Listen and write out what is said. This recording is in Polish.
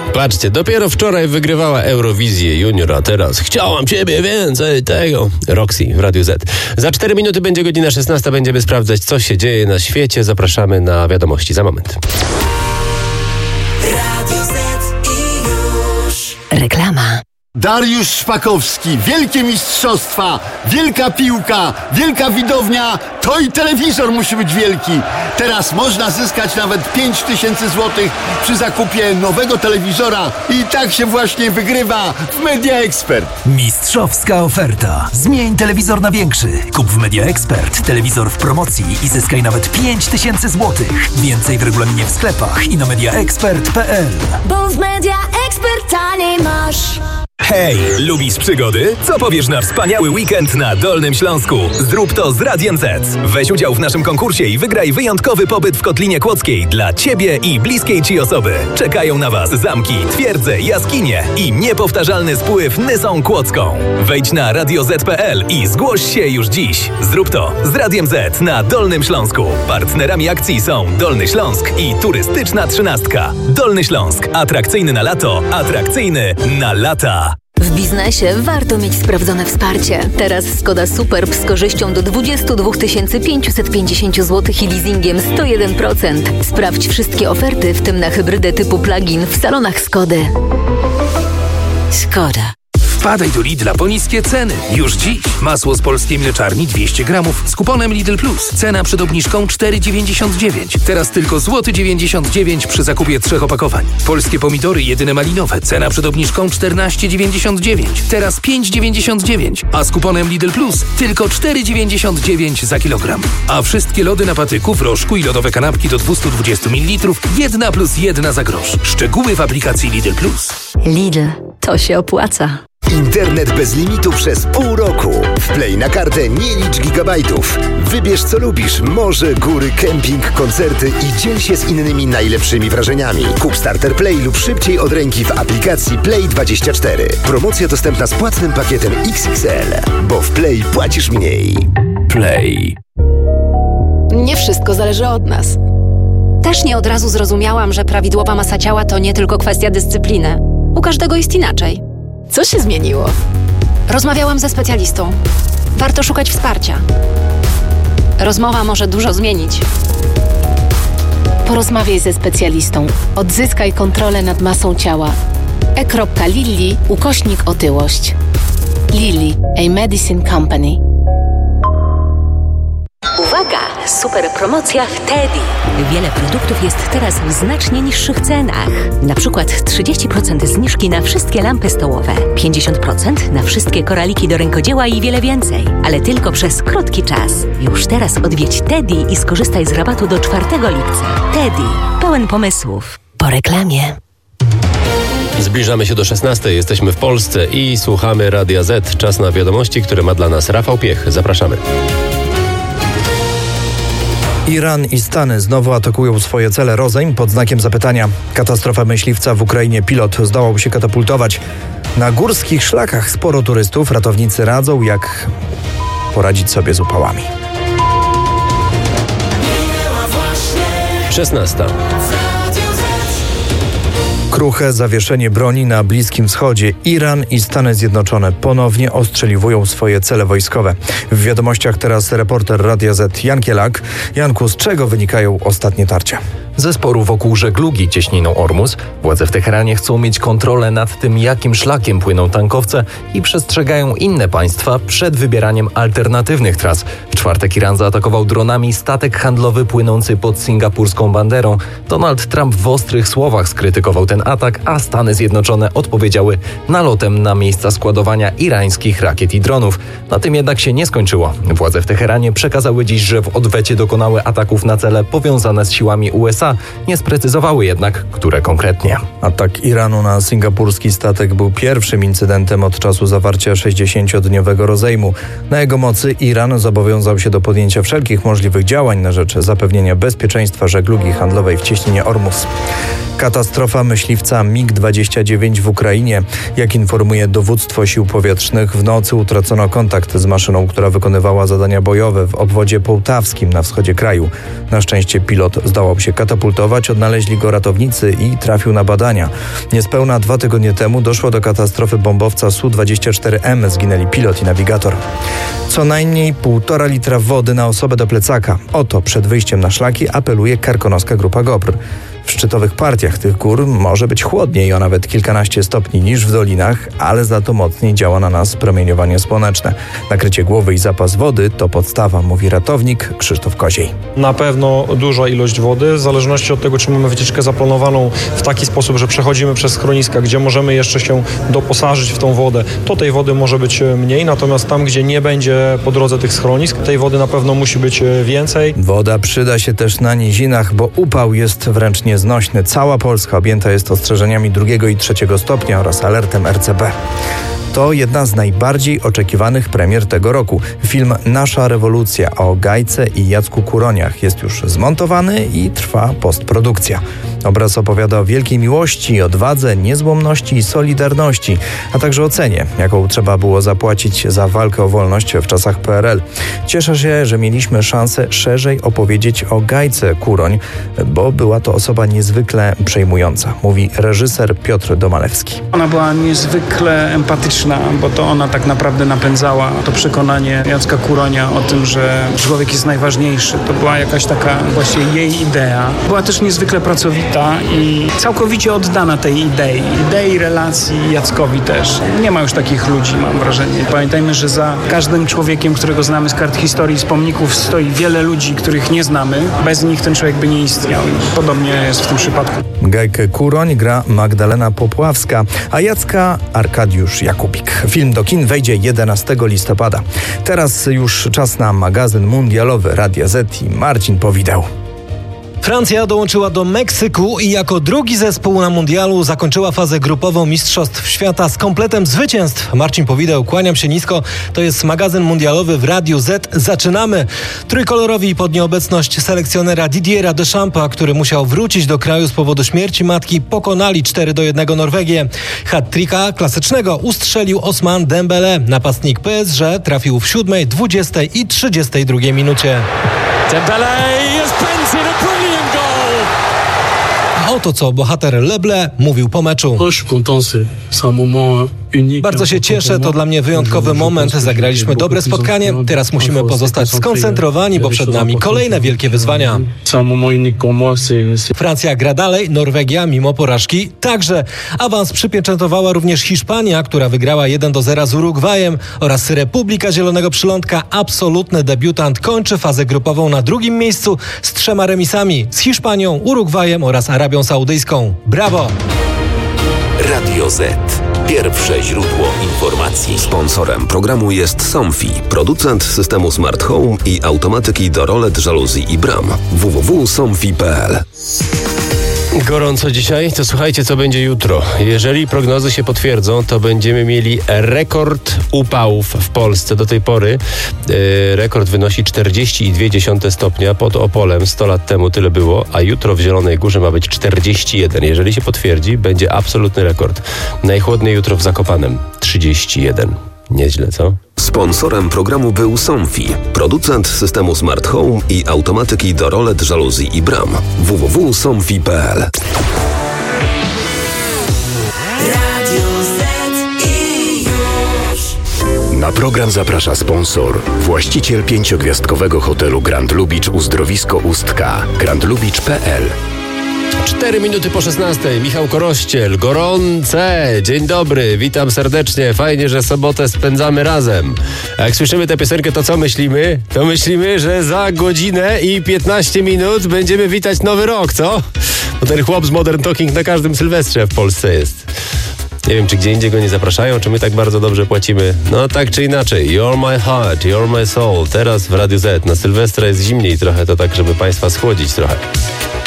Patrzcie, dopiero wczoraj wygrywała Eurowizję Junior, a teraz chciałam ciebie więcej tego. Roxy w Radiu Z. Za 4 minuty będzie godzina 16. Będziemy sprawdzać, co się dzieje na świecie. Zapraszamy na wiadomości za moment. Radio Z i już. Reklama. Dariusz Szpakowski, wielkie mistrzostwa, wielka piłka, wielka widownia, to i telewizor musi być wielki. Teraz można zyskać nawet 5000 złotych przy zakupie nowego telewizora i tak się właśnie wygrywa w Media Expert. Mistrzowska oferta. Zmień telewizor na większy. Kup w Media Expert telewizor w promocji i zyskaj nawet 5000 złotych. Więcej w regulaminie w sklepach i na mediaexpert.pl. Bo w Media Expert taniej masz. Hej, lubisz przygody? Co powiesz na wspaniały weekend na Dolnym Śląsku? Zrób to z Radiem Z. Weź udział w naszym konkursie i wygraj wyjątkowy pobyt w Kotlinie Kłodzkiej dla Ciebie i bliskiej Ci osoby. Czekają na Was zamki, twierdze, jaskinie i niepowtarzalny spływ Nysą Kłodzką. Wejdź na radioz.pl i zgłoś się już dziś. Zrób to z Radiem Z na Dolnym Śląsku. Partnerami akcji są Dolny Śląsk i Turystyczna Trzynastka. Dolny Śląsk. Atrakcyjny na lato, atrakcyjny na lata. W biznesie warto mieć sprawdzone wsparcie. Teraz Skoda Superb z korzyścią do 22 550 zł i leasingiem 101%. Sprawdź wszystkie oferty, w tym na hybrydę typu plug-in w salonach Skody. Skoda. Wpadaj do Lidla po niskie ceny. Już dziś masło z polskiej mleczarni 200 gramów z kuponem Lidl Plus. Cena przed obniżką 4,99. Teraz tylko złoty 99 przy zakupie 3 opakowań. Polskie pomidory jedyne malinowe. Cena przed obniżką 14,99. Teraz 5,99. A z kuponem Lidl Plus tylko 4,99 za kilogram. A wszystkie lody na patyku, w rożku i lodowe kanapki do 220 ml 1+1 za grosz. Szczegóły w aplikacji Lidl Plus. Lidl. To się opłaca. Internet bez limitu przez pół roku. Wplej na kartę, nie licz gigabajtów. Wybierz co lubisz. Morze, góry, kemping, koncerty i dziel się z innymi najlepszymi wrażeniami. Kup Starter Play lub szybciej od ręki w aplikacji Play24. Promocja dostępna z płatnym pakietem XXL. Bo w Play płacisz mniej. Play. Nie wszystko zależy od nas. Też nie od razu zrozumiałam, że prawidłowa masa ciała to nie tylko kwestia dyscypliny. U każdego jest inaczej. Co się zmieniło? Rozmawiałam ze specjalistą. Warto szukać wsparcia. Rozmowa może dużo zmienić. Porozmawiaj ze specjalistą. Odzyskaj kontrolę nad masą ciała. e.lilly/otyłość. Lilly, a medicine company. Uwaga! Super promocja w Teddy. Wiele produktów jest teraz w znacznie niższych cenach. Na przykład 30% zniżki na wszystkie lampy stołowe, 50% na wszystkie koraliki do rękodzieła i wiele więcej. Ale tylko przez krótki czas. Już teraz odwiedź Teddy i skorzystaj z rabatu do 4 lipca. Teddy. Pełen pomysłów. Po reklamie. Zbliżamy się do 16. Jesteśmy w Polsce i słuchamy Radia Z. Czas na wiadomości, które ma dla nas Rafał Piech. Zapraszamy. Iran i Stany znowu atakują swoje cele. Rozejm pod znakiem zapytania. Katastrofa myśliwca w Ukrainie. Pilot zdołał się katapultować. Na górskich szlakach sporo turystów. Ratownicy radzą, jak poradzić sobie z upałami. 16. Kruche zawieszenie broni na Bliskim Wschodzie. Iran i Stany Zjednoczone ponownie ostrzeliwują swoje cele wojskowe. W wiadomościach teraz reporter Radia Z Jan Kielak. Janku, z czego wynikają ostatnie tarcia? Ze sporu wokół żeglugi cieśniną Ormus. Władze w Teheranie chcą mieć kontrolę nad tym, jakim szlakiem płyną tankowce i przestrzegają inne państwa przed wybieraniem alternatywnych tras. W czwartek Iran zaatakował dronami statek handlowy płynący pod singapurską banderą. Donald Trump w ostrych słowach skrytykował ten atak, a Stany Zjednoczone odpowiedziały nalotem na miejsca składowania irańskich rakiet i dronów. Na tym jednak się nie skończyło. Władze w Teheranie przekazały dziś, że w odwecie dokonały ataków na cele powiązane z siłami USA. Nie sprecyzowały jednak, które konkretnie. Atak Iranu na singapurski statek był pierwszym incydentem od czasu zawarcia 60-dniowego rozejmu. Na jego mocy Iran zobowiązał się do podjęcia wszelkich możliwych działań na rzecz zapewnienia bezpieczeństwa żeglugi handlowej w cieśninie Ormus. Katastrofa myśliwca MiG-29 w Ukrainie. Jak informuje dowództwo sił powietrznych, w nocy utracono kontakt z maszyną, która wykonywała zadania bojowe w obwodzie połtawskim na wschodzie kraju. Na szczęście pilot zdołał się katapultować, odnaleźli go ratownicy i trafił na badania. Niespełna 2 tygodnie temu doszło do katastrofy bombowca Su-24M. Zginęli pilot i nawigator. Co najmniej 1,5 litra wody na osobę do plecaka. O to przed wyjściem na szlaki apeluje Karkonoska Grupa GOPR. W szczytowych partiach tych gór może być chłodniej o nawet kilkanaście stopni niż w dolinach, ale za to mocniej działa na nas promieniowanie słoneczne. Nakrycie głowy i zapas wody to podstawa, mówi ratownik Krzysztof Koziej. Na pewno duża ilość wody, w zależności od tego, czy mamy wycieczkę zaplanowaną w taki sposób, że przechodzimy przez schroniska, gdzie możemy jeszcze się doposażyć w tą wodę, to tej wody może być mniej, natomiast tam, gdzie nie będzie po drodze tych schronisk, tej wody na pewno musi być więcej. Woda przyda się też na nizinach, bo upał jest wręcz nieznośny. Cała Polska objęta jest ostrzeżeniami 2. i 3. stopnia oraz alertem RCB. To jedna z najbardziej oczekiwanych premier tego roku. Film Nasza rewolucja o Gajce i Jacku Kuroniach jest już zmontowany i trwa postprodukcja. Obraz opowiada o wielkiej miłości, odwadze, niezłomności i solidarności, a także o cenie, jaką trzeba było zapłacić za walkę o wolność w czasach PRL. Cieszę się, że mieliśmy szansę szerzej opowiedzieć o Gajce Kuroń, bo była to osoba niezwykle przejmująca, mówi reżyser Piotr Domalewski. Ona była niezwykle empatyczna, bo to ona tak naprawdę napędzała to przekonanie Jacka Kuronia o tym, że człowiek jest najważniejszy. To była jakaś taka właśnie jej idea. Była też niezwykle pracowita i całkowicie oddana tej idei relacji Jackowi też. Nie ma już takich ludzi, mam wrażenie. Pamiętajmy, że za każdym człowiekiem, którego znamy z kart historii, z pomników, stoi wiele ludzi, których nie znamy. Bez nich ten człowiek by nie istniał. I podobnie jest w tym przypadku. Gajkę Kuroń gra Magdalena Popławska, a Jacka Arkadiusz Jakubik. Film do kin wejdzie 11 listopada. Teraz już czas na magazyn mundialowy Radia Z i Marcin Powideł. Francja dołączyła do Meksyku i jako drugi zespół na mundialu zakończyła fazę grupową Mistrzostw Świata z kompletem zwycięstw. Marcin Powideł, kłaniam się nisko. To jest magazyn mundialowy w Radiu Z. Zaczynamy. Trójkolorowi pod nieobecność selekcjonera Didiera Deschampa, który musiał wrócić do kraju z powodu śmierci matki, pokonali 4-1 Norwegię. Hat-tricka klasycznego ustrzelił Ousmane Dembélé. Napastnik PSG trafił w 7., 20. i 32 minucie. Dembélé has painted a brilliant goal. A oto co bohater Leble mówił po meczu. Bardzo się cieszę, to dla mnie wyjątkowy moment. Zagraliśmy dobre spotkanie. Teraz musimy pozostać skoncentrowani, bo przed nami kolejne wielkie wyzwania. Francja gra dalej, Norwegia mimo porażki także. Awans przypieczętowała również Hiszpania, która wygrała 1-0 z Urugwajem, oraz Republika Zielonego Przylądka, absolutny debiutant, kończy fazę grupową na 2. miejscu z 3 remisami z Hiszpanią, Urugwajem oraz Arabią Saudyjską. Brawo! Radio Z. Pierwsze źródło informacji. Sponsorem programu jest Somfy, producent systemu Smart Home i automatyki do rolet, żaluzji i bram. www.somfy.pl. Gorąco dzisiaj, to słuchajcie, co będzie jutro. Jeżeli prognozy się potwierdzą, to będziemy mieli rekord upałów w Polsce. Do tej pory rekord wynosi 40,2 stopnia. Pod Opolem 100 lat temu tyle było, a jutro w Zielonej Górze ma być 41. Jeżeli się potwierdzi, będzie absolutny rekord. Najchłodniej jutro w Zakopanem 31. Nieźle, co? Sponsorem programu był Somfy, producent systemu Smart Home i automatyki do rolet, żaluzji i bram. www.somfy.pl. Na program zaprasza sponsor, właściciel 5-gwiazdkowego hotelu Grand Lubicz Uzdrowisko Ustka, grandlubicz.pl. 4 minuty po 16. Michał Korościel, gorące. Dzień dobry, witam serdecznie. Fajnie, że sobotę spędzamy razem. A jak słyszymy tę piosenkę, to co myślimy? To myślimy, że za godzinę i 15 minut będziemy witać nowy rok, co? Bo ten chłop z Modern Talking na każdym Sylwestrze w Polsce jest. Nie wiem, czy gdzie indziej go nie zapraszają, czy my tak bardzo dobrze płacimy. No tak czy inaczej. You're my heart, you're my soul. Teraz w Radiu Z. Na Sylwestra jest zimniej trochę, to tak, żeby Państwa schłodzić trochę.